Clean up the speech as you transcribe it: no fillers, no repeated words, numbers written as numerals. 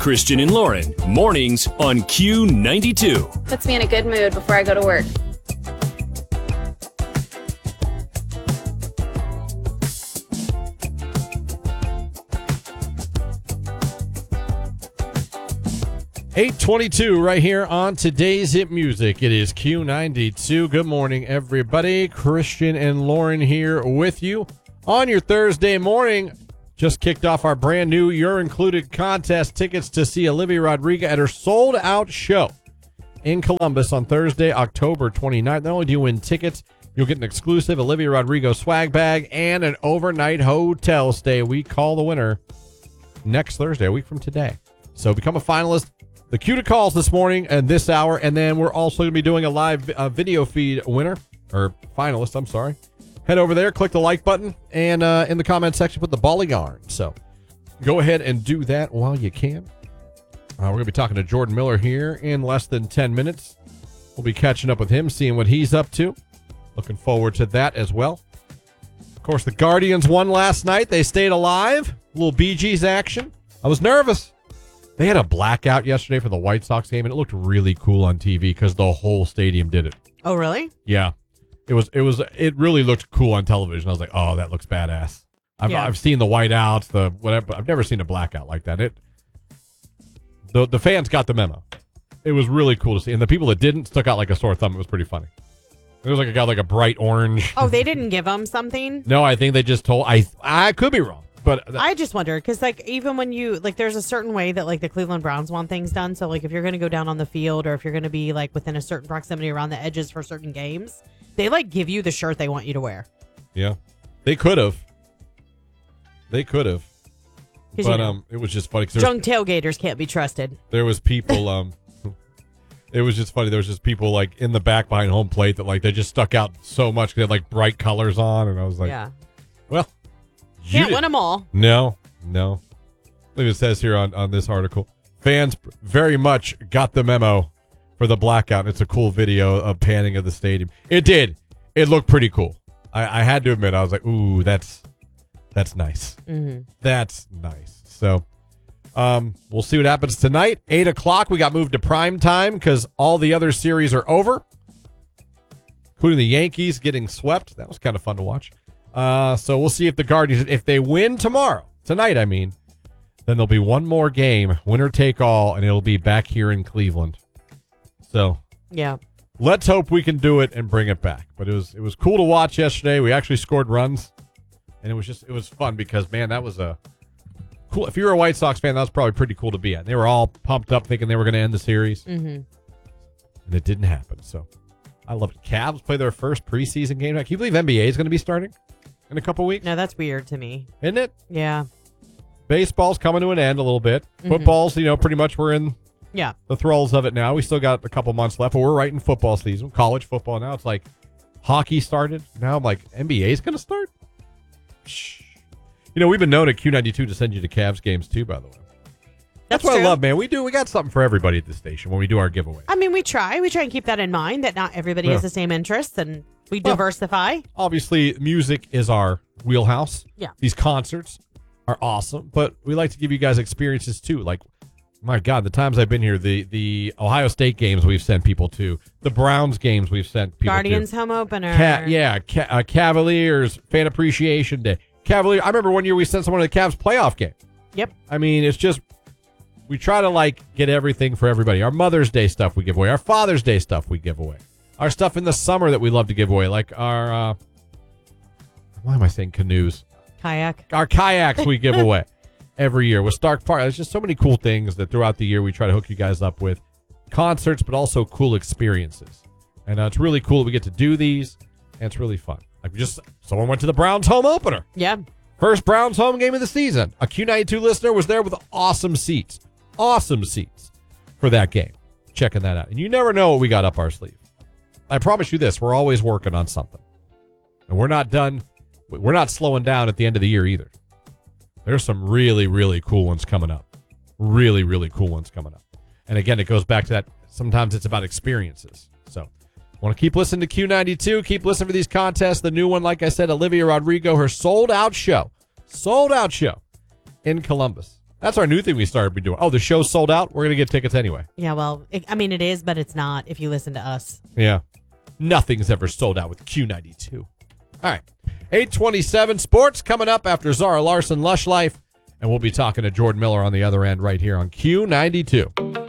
Christian and Lauren, mornings on Q92. Puts me in a good mood before I go to work. $8:22 right here on today's Hit Music. It is Q92. Good morning, everybody. Christian and Lauren here with you on your Thursday morning. Just kicked off our brand new You're Included contest. Tickets to see Olivia Rodrigo at her sold-out show in Columbus on Thursday, October 29th. Not only do you win tickets, you'll get an exclusive Olivia Rodrigo swag bag and an overnight hotel stay. We call the winner next Thursday, a week from today. So become a finalist. The cue to calls this morning and this hour, and then we're also going to be doing a live video feed winner, or finalist, I'm sorry. Head over there, click the like button, and in the comment section, put the ball of yarn. So go ahead and do that while you can. We're going to be talking to Jordan Miller here in less than 10 minutes. We'll be catching up with him, seeing what he's up to. Looking forward to that as well. Of course, the Guardians won last night. They stayed alive. A little Bee Gees action. I was nervous. They had a blackout yesterday for the White Sox game, and it looked really cool on TV because the whole stadium did it. Oh, really? Yeah. It really looked cool on television. I was like, oh, that looks badass. I've seen the whiteouts, the whatever, but I've never seen a blackout like that. The fans got the memo. It was really cool to see. And the people that didn't stuck out like a sore thumb. It was pretty funny. There was like a guy like a bright orange. Oh, they didn't give them something? No, I think they just told. I could be wrong. But I just wonder, because like even when you like, there's a certain way that like the Cleveland Browns want things done. So like if you're going to go down on the field, or if you're going to be like within a certain proximity around the edges for certain games, they like give you the shirt they want you to wear. Yeah, they could have. But it was just funny. Drunk tailgaters can't be trusted. There was people. It was just funny. There was just people like in the back behind home plate that like they just stuck out so much. They had like bright colors on, and I was like, yeah, well. Can't win them all. No. Look what it says here on this article. Fans very much got the memo for the blackout. It's a cool video of panning of the stadium. It did. It looked pretty cool. I had to admit, I was like, ooh, that's nice. Mm-hmm. That's nice. So we'll see what happens tonight. 8 o'clock, we got moved to prime time because all the other series are over, including the Yankees getting swept. That was kind of fun to watch. So we'll see if the Guardians, if they win tonight, then there'll be one more game, winner take all, and it'll be back here in Cleveland. So yeah, let's hope we can do it and bring it back. But it was cool to watch yesterday. We actually scored runs, and it was fun because, man, that was a cool. If you're a White Sox fan, that was probably pretty cool to be at. They were all pumped up thinking they were going to end the series, and it didn't happen. So I love it. Cavs play their first preseason game. Can you believe NBA is going to be starting in a couple weeks? No, that's weird to me. Isn't it? Yeah. Baseball's coming to an end a little bit. Football's, pretty much we're in the thralls of it now. We still got a couple months left, but we're right in football season. College football now. It's like hockey started. Now I'm like, NBA's going to start? Shh. We've been known at Q92 to send you to Cavs games too, by the way. That's what true. I love, man. We got something for everybody at this station when we do our giveaway. I mean, we try and keep that in mind, that not everybody has the same interests, and we diversify. Obviously, music is our wheelhouse. Yeah. These concerts are awesome, but we like to give you guys experiences too. Like, my God, the times I've been here, the Ohio State games we've sent people to, the Browns games we've sent people Guardians to. home opener. Cavaliers Fan Appreciation Day. I remember one year we sent someone to the Cavs playoff game. Yep. I mean, it's just, we try to get everything for everybody. Our Mother's Day stuff we give away. Our Father's Day stuff we give away. Our stuff in the summer that we love to give away, like our, why am I saying canoes? Kayak. Our kayaks we give away every year with Stark Park. There's just so many cool things that throughout the year we try to hook you guys up with. Concerts, but also cool experiences. And it's really cool that we get to do these, and it's really fun. Someone went to the Browns home opener. Yeah. First Browns home game of the season. A Q92 listener was there with awesome seats. Awesome seats for that game. Checking that out. And you never know what we got up our sleeve. I promise you this, we're always working on something. And we're not done. We're not slowing down at the end of the year either. There's some really, really cool ones coming up. Really, really cool ones coming up. And again, it goes back to that. Sometimes it's about experiences. So want to keep listening to Q92. Keep listening for these contests. The new one, like I said, Olivia Rodrigo, her sold-out show in Columbus That's our new thing we started doing. Oh, the show's sold out? We're going to get tickets anyway. Yeah, well, it is, but it's not if you listen to us. Yeah. Nothing's ever sold out with Q92. All right. 827 sports coming up after Zara Larson, Lush Life. And we'll be talking to Jordan Miller on the other end right here on Q92.